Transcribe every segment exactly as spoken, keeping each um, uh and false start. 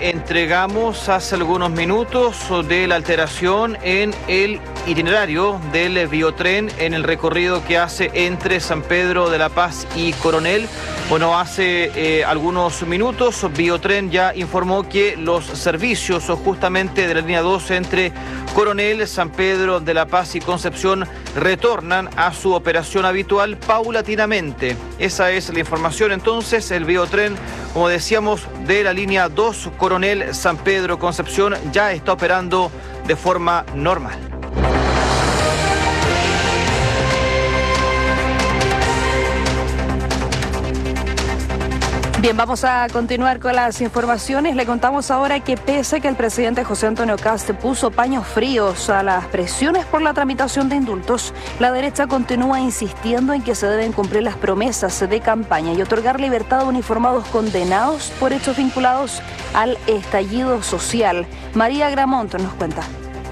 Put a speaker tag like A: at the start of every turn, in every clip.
A: entregamos hace algunos minutos de la alteración en el itinerario del biotren en el recorrido que hace entre San Pedro de la Paz y Coronel. Bueno, hace eh, algunos minutos Biotren ya informó que los servicios justamente de la línea dos entre Coronel, San Pedro de la Paz y Concepción retornan a su operación habitual paulatinamente. Esa es la información entonces. El Biotren, como decíamos, de la línea dos Coronel, San Pedro, Concepción ya está operando de forma normal.
B: Bien, vamos a continuar con las informaciones. Le contamos ahora que pese a que el presidente José Antonio Kast puso paños fríos a las presiones por la tramitación de indultos, la derecha continúa insistiendo en que se deben cumplir las promesas de campaña y otorgar libertad a uniformados condenados por hechos vinculados al estallido social. María Gramonto nos cuenta.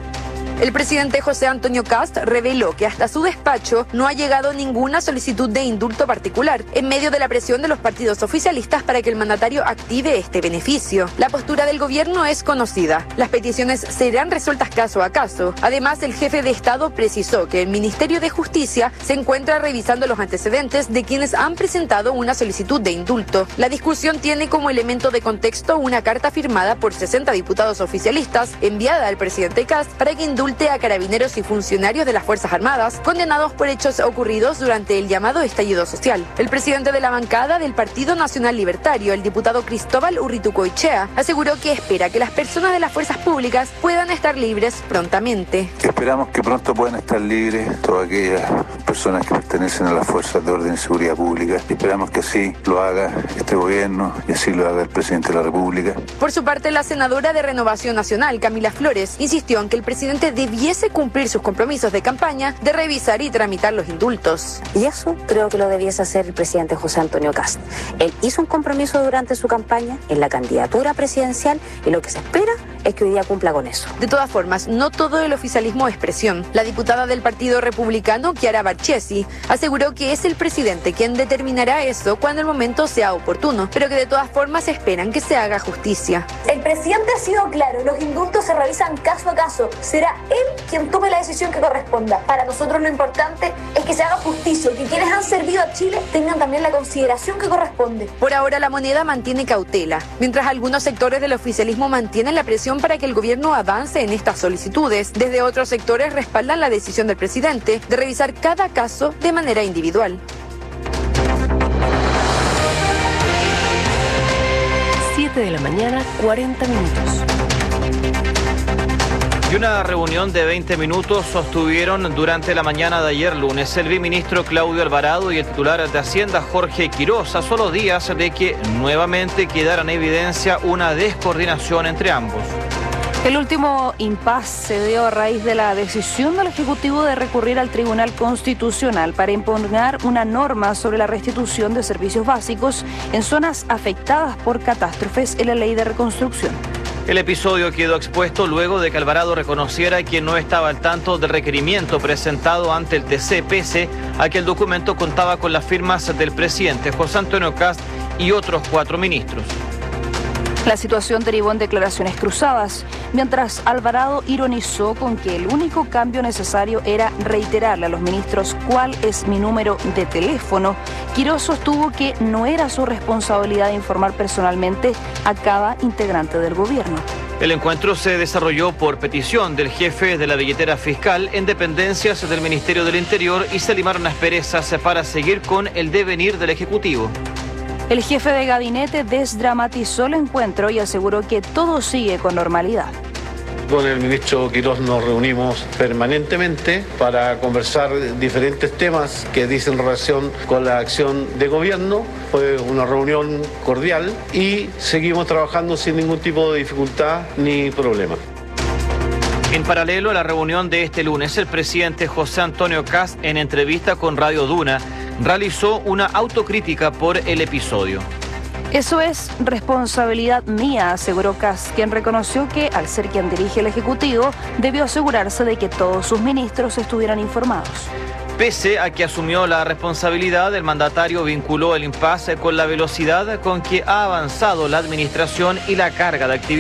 C: El presidente José Antonio Kast reveló que hasta su despacho no ha llegado ninguna solicitud de indulto particular, en medio de la presión de los partidos oficialistas para que el mandatario active este beneficio. La postura del gobierno es conocida. Las peticiones serán resueltas caso a caso. Además, el jefe de Estado precisó que el Ministerio de Justicia se encuentra revisando los antecedentes de quienes han presentado una solicitud de indulto. La discusión tiene como elemento de contexto una carta firmada por sesenta diputados oficialistas enviada al presidente Kast para que indulte a carabineros y funcionarios de las Fuerzas Armadas condenados por hechos ocurridos durante el llamado estallido social. El presidente de la bancada del Partido Nacional Libertario, el diputado Cristóbal Urritucoechea, aseguró que espera que las personas de las fuerzas públicas puedan estar libres prontamente.
D: Esperamos que pronto puedan estar libres todas aquellas personas que pertenecen a las fuerzas de orden y seguridad pública. Esperamos que así lo haga este gobierno y así lo haga el presidente de la República.
C: Por su parte, la senadora de Renovación Nacional, Camila Flores, insistió en que el presidente debiese cumplir sus compromisos de campaña de revisar y tramitar los indultos.
E: Y eso creo que lo debiese hacer el presidente José Antonio Kast. Él hizo un compromiso durante su campaña en la candidatura presidencial y lo que se espera es que hoy día cumpla con eso.
C: De todas formas, no todo el oficialismo es presión. La diputada del Partido Republicano, Chiara Barchesi, aseguró que es el presidente quien determinará eso cuando el momento sea oportuno, pero que de todas formas esperan que se haga justicia.
F: El presidente ha sido claro, los indultos se revisan caso a caso. Será él quien tome la decisión que corresponda. Para nosotros lo importante es que se haga justicia y que quienes han servido a Chile tengan también la consideración que corresponde.
C: Por ahora la moneda mantiene cautela, mientras algunos sectores del oficialismo mantienen la presión para que el gobierno avance en estas solicitudes. Desde otros sectores respaldan la decisión del presidente de revisar cada caso de manera individual.
B: siete de la mañana, cuarenta minutos.
A: Y una reunión de veinte minutos sostuvieron durante la mañana de ayer lunes el viceministro Claudio Alvarado y el titular de Hacienda Jorge Quiroz, a solo días de que nuevamente quedara en evidencia una descoordinación entre ambos.
B: El último impasse se dio a raíz de la decisión del Ejecutivo de recurrir al Tribunal Constitucional para impugnar una norma sobre la restitución de servicios básicos en zonas afectadas por catástrofes en la Ley de Reconstrucción.
A: El episodio quedó expuesto luego de que Alvarado reconociera que no estaba al tanto del requerimiento presentado ante el T C, pese a que el documento contaba con las firmas del presidente José Antonio Kast y otros cuatro ministros.
B: La situación derivó en declaraciones cruzadas, mientras Alvarado ironizó con que el único cambio necesario era reiterarle a los ministros cuál es mi número de teléfono. Quiroz sostuvo que no era su responsabilidad informar personalmente a cada integrante del gobierno.
A: El encuentro se desarrolló por petición del jefe de la billetera fiscal en dependencias del Ministerio del Interior y se limaron asperezas para seguir con el devenir del Ejecutivo.
B: El jefe de gabinete desdramatizó el encuentro y aseguró que todo sigue con normalidad.
G: Con el ministro Quiroz nos reunimos permanentemente para conversar diferentes temas que dicen relación con la acción de gobierno. Fue una reunión cordial y seguimos trabajando sin ningún tipo de dificultad ni problema.
A: En paralelo a la reunión de este lunes, el presidente José Antonio Kast, en entrevista con Radio Duna, realizó una autocrítica por el episodio.
B: Eso es responsabilidad mía, aseguró Kast, quien reconoció que, al ser quien dirige el Ejecutivo, debió asegurarse de que todos sus ministros estuvieran informados.
A: Pese a que asumió la responsabilidad, el mandatario vinculó el impasse con la velocidad con que ha avanzado la administración y la carga de actividad.